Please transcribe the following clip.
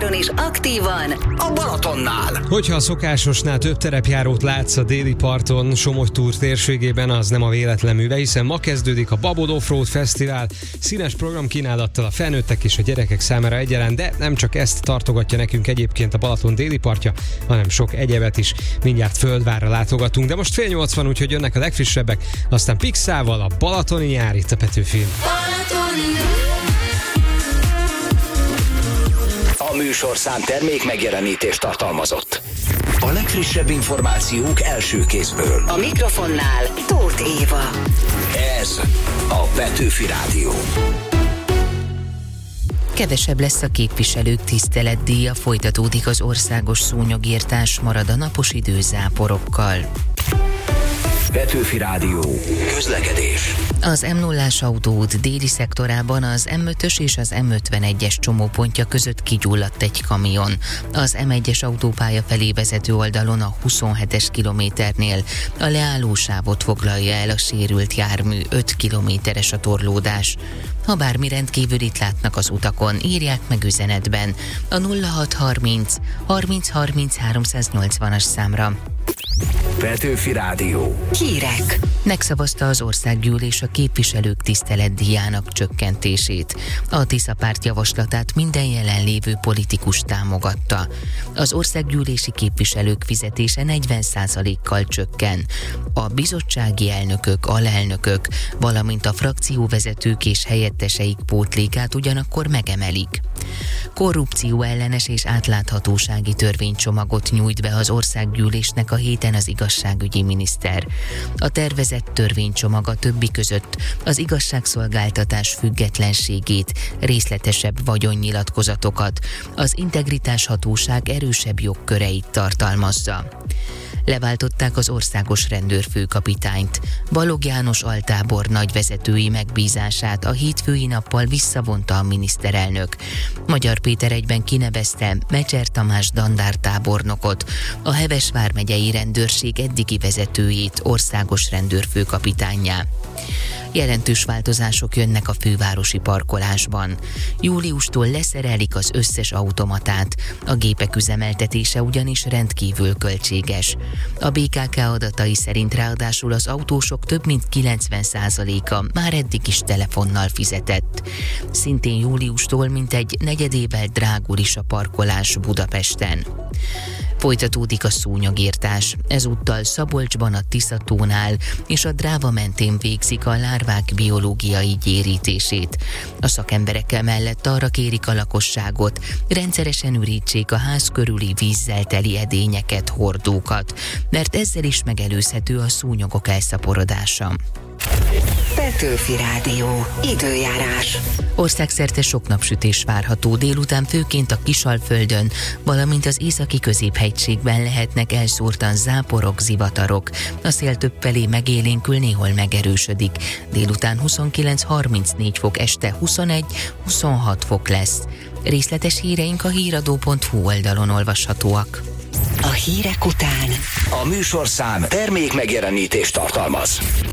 nyáron is aktívan a Balatonnál. Hogyha a szokásosnál több terepjárót látsz a déli parton, Somogy-Túr térségében, az nem a véletlen műve, hiszen ma kezdődik a Babod Offroad Fesztivál, színes programkínálattal a felnőttek és a gyerekek számára egyaránt, de nem csak ezt tartogatja nekünk egyébként a Balaton déli partja, hanem sok egyebet is. Mindjárt Földvárra látogatunk, de most 7:30 van, úgyhogy jönnek a legfrissebbek, aztán Pixával a balatoni nyár itt a Petőfin. A műsorszám termék megjelenítést tartalmazott. A legfrissebb információk első kézből. A mikrofonnál Tóth Éva. Ez a Petőfi Rádió. Kevesebb lesz a képviselők tiszteletdíja, folytatódik az országos szúnyogírtás, marad a napos idő záporokkal. Petőfi Rádió. Közlekedés. Az M0-ás autóút déli szektorában az M5-ös és az M51-es csomópontja között kigyulladt egy kamion. Az M1-es autópálya felé vezető oldalon a 27-es kilométernél a leállósávot foglalja el a sérült jármű, 5 kilométeres a torlódás. Ha bármi rendkívülit látnak az utakon, írják meg üzenetben a 0630 30 30 380-as számra. Petőfi Rádió. Hírek. Megszavazta az országgyűlés a képviselők tiszteletdíjának csökkentését. A Tisza párt javaslatát minden jelenlévő politikus támogatta. Az országgyűlési képviselők fizetése 40%-kal csökken. A bizottsági elnökök, alelnökök, valamint a frakcióvezetők és helyetteseik pótlékát ugyanakkor megemelik. Korrupció ellenes és átláthatósági törvénycsomagot nyújt be az országgyűlésnek a héten az igazságügyi miniszter. A tervezett törvénycsomag a többi között az igazságszolgáltatás függetlenségét, részletesebb vagyonnyilatkozatokat, az integritáshatóság erősebb jogköreit tartalmazza. Leváltották az országos rendőrfőkapitányt. Balogh János altábor nagyvezetői megbízását a hétfői nappal visszavonta a miniszterelnök. Magyar Péter egyben kinevezte Mecser Tamás dandártábornokot, a Heves vármegyei rendőrség eddigi vezetőjét országos rendőrfőkapitánnyá. Jelentős változások jönnek a fővárosi parkolásban. Júliustól leszerelik az összes automatát, a gépek üzemeltetése ugyanis rendkívül költséges. A BKK adatai szerint ráadásul az autósok több mint 90%-a már eddig is telefonnal fizetett. Szintén júliustól mintegy negyedével drágul is a parkolás Budapesten. Folytatódik a szúnyogírtás. Ezúttal Szabolcsban a Tisza-tónál és a Dráva mentén végzik a lárvák biológiai gyérítését. A szakemberek emellett arra kérik a lakosságot, rendszeresen ürítsék a ház körüli vízzel teli edényeket, hordókat, mert ezzel is megelőzhető a szúnyogok elszaporodása. Petőfi Rádió. Időjárás. Országszerte sok napsütés várható, délután főként a Kisalföldön, valamint az északi középhegységben lehetnek elszórtan záporok, zivatarok. A szél többfelé megélénkül, néhol megerősödik. Délután 29-34 fok, este 21-26 fok lesz. Részletes híreink a híradó.hu oldalon olvashatóak. A hírek után a műsorszám termék megjelenítést tartalmaz.